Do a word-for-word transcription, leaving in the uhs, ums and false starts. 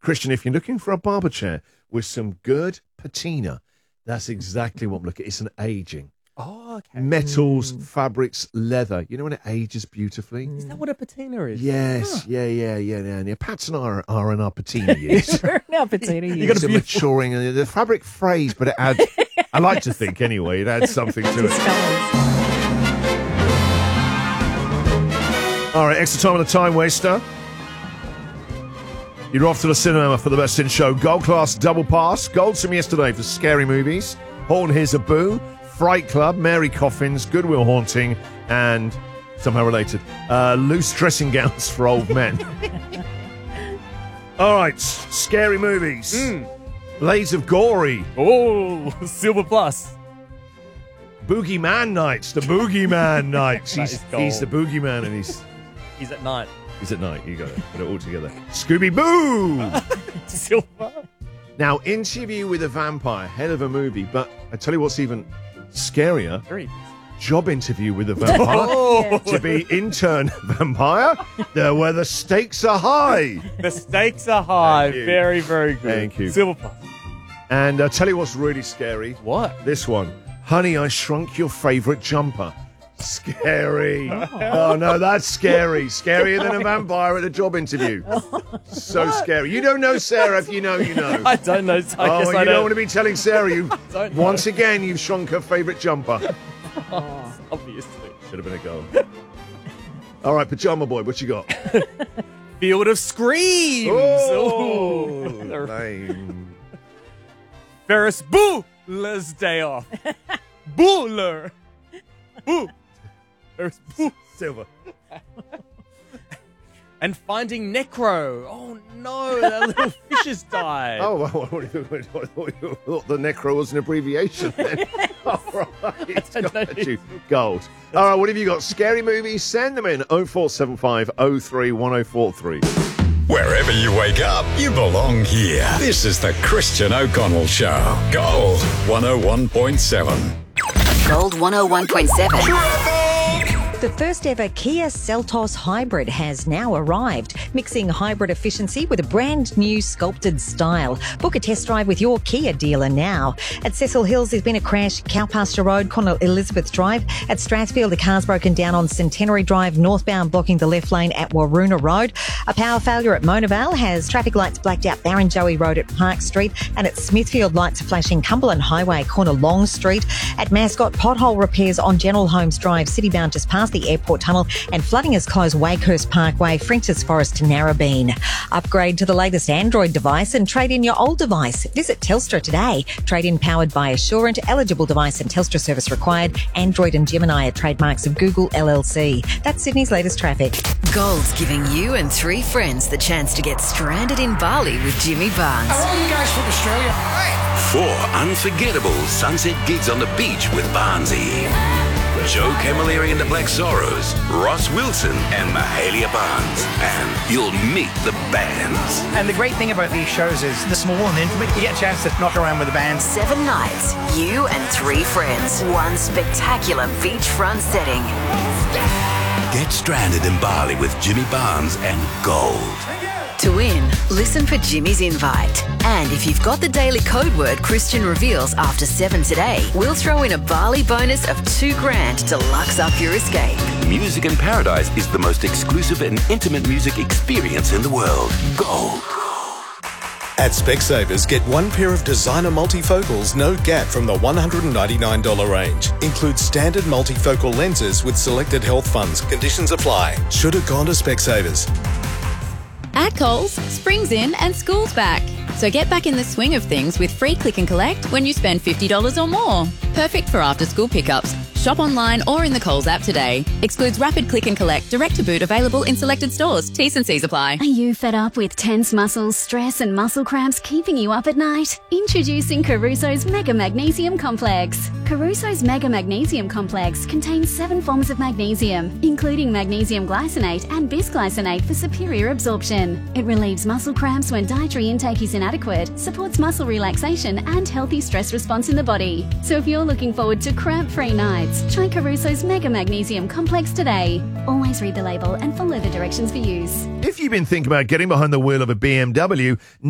Christian, if you're looking for a barber chair with some good patina, that's exactly what I'm looking at. It's an aging. Oh, okay. Metals, Mm. fabrics, leather. You know when it ages beautifully? Is that what a patina is? Yes, Huh. yeah, yeah, yeah, yeah. yeah. Pat and I are, are in our patina years. We're in our patina You years. got It's a a beautiful- maturing, and the fabric phrase, but it adds, I like to think anyway, it adds something to it. All right, extra time on the time waster. You're off to the cinema for the best in show. Gold class double pass. Golds from yesterday for scary movies. Horn Hears a Boo. Fright Club. Mary Coffins. Goodwill Haunting. And somehow related, uh, loose dressing gowns for old men. All right, scary movies. Mm. Blades of Gory. Oh, Silver Plus. Boogeyman Nights. The Boogeyman Nights. That He's, is gold. he's the Boogeyman and he's... He's at night. He's at night. You got it. Put it all together. Scooby-Boo! Silver. Now, Interview with a Vampire. Hell of a movie. But I tell you what's even scarier. Very. Job interview with a vampire. Oh, To be intern vampire. There where the stakes are high. the stakes are high. Thank you. Very, very good. Thank you. Silver Plus. And I'll tell you what's really scary. What? This one. Honey, I Shrunk Your Favorite Jumper. Scary. Oh, no, that's scary. Scarier than a vampire at a job interview. So scary. You don't know Sarah. If you know, you know. I don't know. So I Oh, guess you I don't don't. want to be telling Sarah you don't know. once again you've shrunk her favourite jumper. Obviously. Should have been a goal. All right, Pajama Boy, what you got? Field of Screams. Oh, Ooh. lame. Ferris Bueller's Day Off. Bueller. Boo. Ferris Boo. Silver. And Finding Necro. Oh no, that little fish has died. Oh, well, I thought the Necro was an abbreviation then. All right. don't know. Got you. Gold. All right, what have you got? Scary movies? Send them in. oh four seven five oh three one oh four three. Wherever you wake up, you belong here. This is the Christian O'Connell Show. Gold one oh one point seven. Gold one oh one point seven. The first ever Kia Seltos Hybrid has now arrived, mixing hybrid efficiency with a brand new sculpted style. Book a test drive with your Kia dealer now. At Cecil Hills, there's been a crash, Cowpasture Road, Cornel Elizabeth Drive. At Strathfield, the car's broken down on Centenary Drive, northbound, blocking the left lane at Waroona Road. A power failure at Monavale has traffic lights blacked out Barrenjoey Road at Park Street. And at Smithfield, lights are flashing Cumberland Highway, corner Long Street. At Mascot, pothole repairs on General Holmes Drive, citybound just past the airport tunnel, and flooding has closed Wakehurst Parkway, French's Forest to Narrabeen. Upgrade to the latest Android device and trade in your old device. Visit Telstra today. Trade in powered by Assurant, eligible device and Telstra service required. Android and Gemini are trademarks of Google L L C. That's Sydney's latest traffic. Gold's giving you and three friends the chance to get stranded in Bali with Jimmy Barnes. Are all you guys from Australia? Four unforgettable sunset gigs on the beach with Barnesy. Joe Camilleri and the Black Sorrows, Ross Wilson and Mahalia Barnes. And you'll meet the bands. And the great thing about these shows is they're small and intimate. You get a chance to knock around with the band. Seven nights, you and three friends. One spectacular beachfront setting. Get stranded in Bali with Jimmy Barnes and Gold. To win, listen for Jimmy's invite. And if you've got the daily code word Christian reveals after seven today, we'll throw in a Bali bonus of two grand to lux up your escape. Music in Paradise is the most exclusive and intimate music experience in the world. Gold. At Specsavers, get one pair of designer multifocals, no gap from the one hundred ninety-nine dollars range. Includes standard multifocal lenses with selected health funds. Conditions apply. Should have gone to Specsavers. At Coles, spring's in and school's back. So get back in the swing of things with free click and collect when you spend fifty dollars or more. Perfect for after-school pickups. Shop online or in the Coles app today. Excludes rapid click and collect, direct to boot, available in selected stores. T's and C's apply. Are you fed up with tense muscles, stress and muscle cramps keeping you up at night? Introducing Caruso's Mega Magnesium Complex. Caruso's Mega Magnesium Complex contains seven forms of magnesium, including magnesium glycinate and bisglycinate for superior absorption. It relieves muscle cramps when dietary intake is inadequate, supports muscle relaxation and healthy stress response in the body. So if you're looking forward to cramp-free nights, try Caruso's Mega Magnesium Complex today. Always read the label and follow the directions for use. If you've been thinking about getting behind the wheel of a B M W,